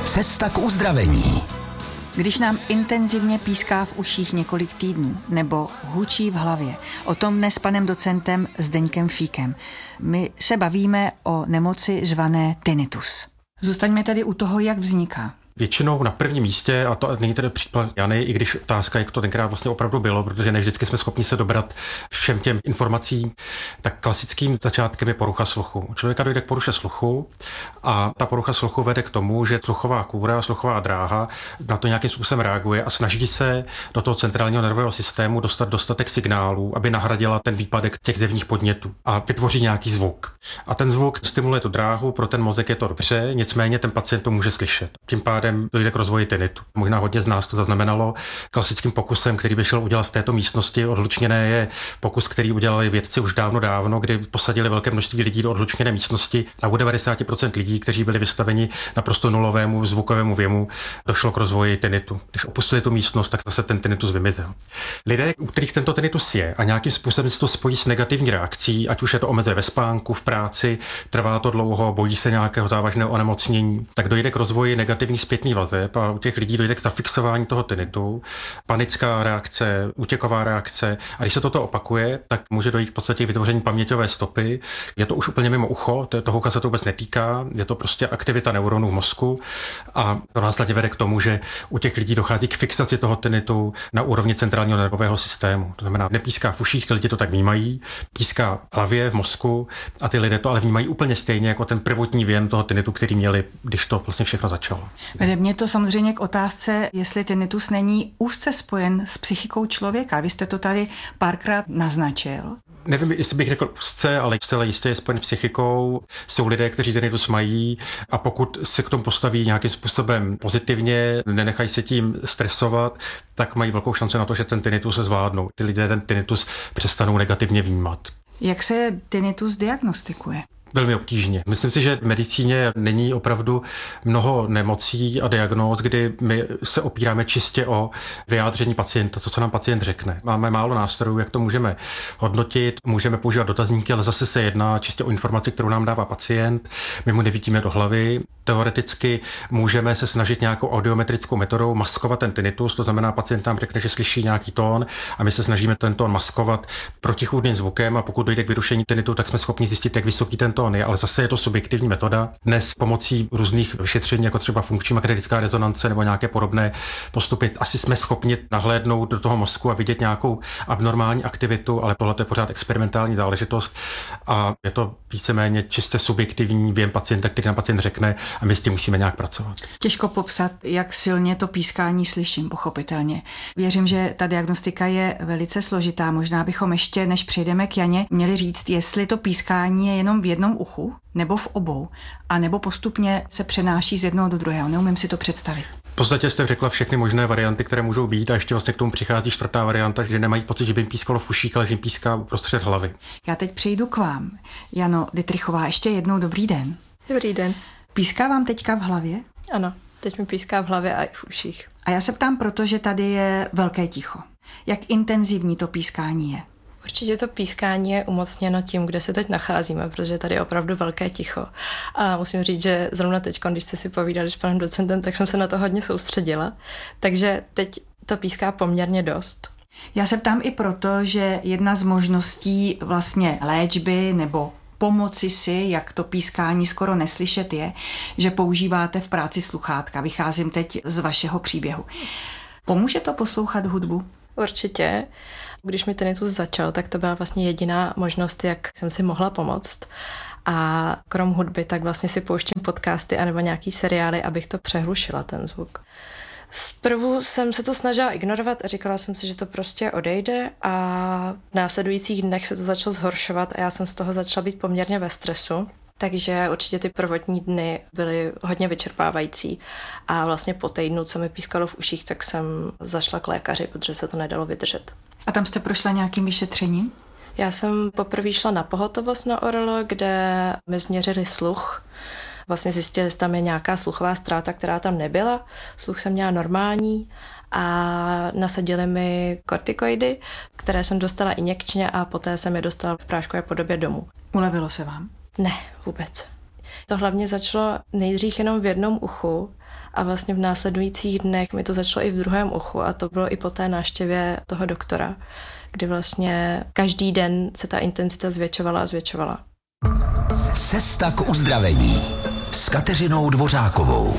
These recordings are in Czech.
Cesta k uzdravení. Když nám intenzivně píská v uších několik týdnů nebo hučí v hlavě, o tom dnes s panem docentem Zdeňkem Fíkem. My se bavíme o nemoci zvané tinnitus. Zůstaňme tedy u toho, jak vzniká. Většinou na prvním místě, a to není tedy příklad Jany, i když otázka, jak to tenkrát vlastně opravdu bylo, protože ne vždycky jsme schopni se dobrat všem těm informacím, tak klasickým začátkem je porucha sluchu. U člověka dojde k poruše sluchu a ta porucha sluchu vede k tomu, že sluchová kůra, sluchová dráha na to nějakým způsobem reaguje a snaží se do toho centrálního nervového systému dostat dostatek signálů, aby nahradila ten výpadek těch zevních podnětů a vytvoří nějaký zvuk. A ten zvuk stimuluje tu dráhu, pro ten mozek je to dobře, nicméně ten pacient to může slyšet. Tím pádem dojde k rozvoji tinnitu. Možná hodně z nás to zaznamenalo. Klasickým pokusem, který by šel udělat v této místnosti odhlučněné, je pokus, který udělali vědci už dávno, kdy posadili velké množství lidí do odhlučněné místnosti a u 90% lidí, kteří byli vystaveni naprosto nulovému zvukovému věmu, došlo k rozvoji tinnitu. Když opustili tu místnost, tak zase ten tinnitus vymizel. Lidé, u kterých tento tinnitus je a nějakým způsobem se to spojí s negativní reakcí, ať už je to omezuje ve spánku, v práci, trvá to dlouho, bojí se nějakého závažného onemocnění, tak dojde k rozvoji negativních zpětných vazeb a u těch lidí dojde k zafixování toho tinnitu, panická reakce, útěková reakce a když se toto opakuje, tak může dojít v podstatě k vytvoření paměťové stopy. Je to už úplně mimo ucho, toho ucha se to vůbec netýká, je to prostě aktivita neuronů v mozku a to následně vede k tomu, že u těch lidí dochází k fixaci toho tinnitu na úrovni centrálního nervového systému. To znamená, nepíská v uších, ty lidi to tak vnímají, píská v hlavě, v mozku a ty lidé to ale vnímají úplně stejně jako ten prvotní věm toho tinnitu, který měli, když to vlastně všechno začalo. Vede mě to samozřejmě k otázce, jestli tinnitus není úzce spojen s psychikou člověka. Vy jste to tady párkrát naznačil. Nevím, jestli bych řekl úzce, ale zcela jistě je spojen s psychikou. Jsou lidé, kteří tinnitus mají a pokud se k tomu postaví nějakým způsobem pozitivně, nenechají se tím stresovat, tak mají velkou šanci na to, že ten tinnitus se zvládnou. Ty lidé ten tinnitus přestanou negativně vnímat. Jak se tinnitus diagnostikuje? Velmi obtížně. Myslím si, že v medicíně není opravdu mnoho nemocí a diagnóz, kdy my se opíráme čistě o vyjádření pacienta, to, co nám pacient řekne. Máme málo nástrojů, jak to můžeme hodnotit, můžeme používat dotazníky, ale zase se jedná čistě o informaci, kterou nám dává pacient. My mu nevidíme do hlavy. Teoreticky můžeme se snažit nějakou audiometrickou metodou maskovat ten tinnitus, to znamená, pacient nám řekne, že slyší nějaký tón a my se snažíme ten tón maskovat protichůdným zvukem a pokud dojde k vyrušení tinnitu, tak jsme schopni zjistit, jak vysoký ten tón je, ale zase je to subjektivní metoda. Dnes pomocí různých vyšetření, jako třeba funkční magnetická rezonance nebo nějaké podobné postupy, asi jsme schopni nahlédnout do toho mozku a vidět nějakou abnormální aktivitu, ale tohle je pořád experimentální záležitost a je to víceméně čistě subjektivní věm pacienta, který nám pacient řekne a my s tím musíme nějak pracovat. Těžko popsat, jak silně to pískání slyším, pochopitelně. Věřím, že ta diagnostika je velice složitá. Možná bychom ještě, než přejdeme k Janě, měli říct, jestli to pískání je jenom v jednom uchu, nebo v obou, a nebo postupně se přenáší z jednoho do druhého. Neumím si to představit. V podstatě jste řekla všechny možné varianty, které můžou být a ještě vlastně k tomu přichází čtvrtá varianta, že nemají pocit, že by jim pískalo v uších, ale že jim píská uprostřed hlavy. Já teď přejdu k vám. Jano Dittrichová, ještě jednou dobrý den. Dobrý den. Píská vám teďka v hlavě? Ano, teď mi píská v hlavě a i v uších. A já se ptám, protože tady je velké ticho. Jak intenzivní to pískání je? Určitě to pískání je umocněno tím, kde se teď nacházíme, protože tady je opravdu velké ticho. A musím říct, že zrovna teď, když jste si povídali s panem docentem, tak jsem se na to hodně soustředila. Takže teď to píská poměrně dost. Já se ptám i proto, že jedna z možností vlastně léčby nebo pomoci si, jak to pískání skoro neslyšet, je, že používáte v práci sluchátka. Vycházím teď z vašeho příběhu. Pomůže to poslouchat hudbu? Určitě. Když mi tinnitus začal, tak to byla vlastně jediná možnost, jak jsem si mohla pomoct. A krom hudby, tak vlastně si pouštím podcasty anebo nějaký seriály, abych to přehlušila, ten zvuk. Zprvu jsem se to snažila ignorovat a říkala jsem si, že to prostě odejde a v následujících dnech se to začalo zhoršovat a já jsem z toho začala být poměrně ve stresu. Takže určitě ty prvotní dny byly hodně vyčerpávající a vlastně po týdnu, co mi pískalo v uších, tak jsem zašla k lékaři, protože se to nedalo vydržet. A tam jste prošla nějakým vyšetřením? Já jsem poprvé šla na pohotovost na ORL, kde mi změřili sluch. Vlastně zjistili, že tam je nějaká sluchová ztráta, která tam nebyla. Sluch jsem měla normální a nasadili mi kortikoidy, které jsem dostala injekčně a poté jsem je dostala v práškové podobě domů. Ulevilo se vám? Ne, vůbec. To hlavně začalo nejdřív jenom v jednom uchu a vlastně v následujících dnech mi to začalo i v druhém uchu a to bylo i po té návštěvě toho doktora, kdy vlastně každý den se ta intenzita zvětšovala a zvětšovala. Cesta k uzdravení s Kateřinou Dvořákovou.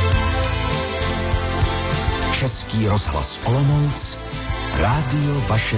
Český rozhlas Olomouc, rádio vaše